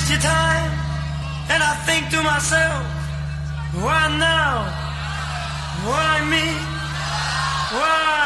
waste your time. And I think to myself, why now? Why me? Why?